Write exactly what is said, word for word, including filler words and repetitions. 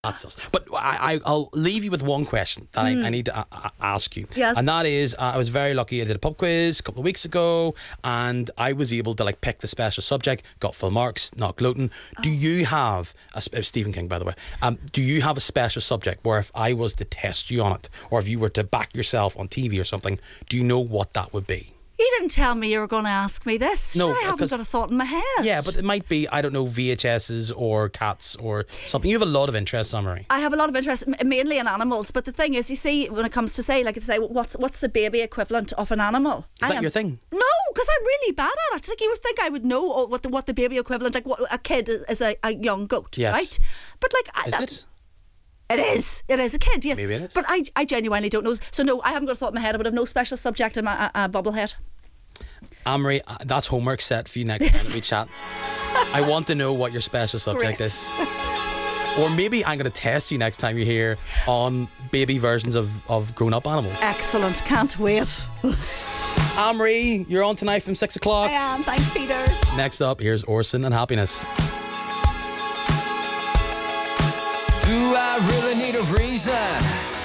That's us. But I, I, I'll leave you with one question that mm. I, I need to a- a- ask you. Yes. And that is, uh, I was very lucky. I did a pub quiz a couple of weeks ago, and I was able to like pick the special subject, got full marks, not gluten. Oh. Do you have, a, it was Stephen King, by the way, um, do you have a special subject where if I was to test you on it, or if you were to back yourself on T V or something, do you know what that would be? You didn't tell me you were going to ask me this. No, sure, I haven't got a thought in my head. Yeah, but it might be, I don't know, V H S's or cats or something. You have a lot of interest, Anne-Marie. I have a lot of interest, mainly in animals. But the thing is, you see, when it comes to say, like, to say, what's what's the baby equivalent of an animal? Is I that am, your thing? No, because I'm really bad at it. Like, you would think I would know what the what the baby equivalent, like what a kid is a, a young goat, yes. right? But like, is I, it? It is. It is a kid, yes. Maybe it is. But I, I genuinely don't know. So no, I haven't got a thought in my head. I would have no special subject in my uh, uh, bubble head. Anne-Marie, that's homework set for you next yes. time that we chat. I want to know what your special subject Great. is. Or maybe I'm going to test you next time you're here on baby versions of, of grown-up animals. Excellent. Can't wait. Anne-Marie, you're on tonight from six o'clock. I am. Thanks, Peter. Next up, here's Orson and Happiness. Do I really need a reason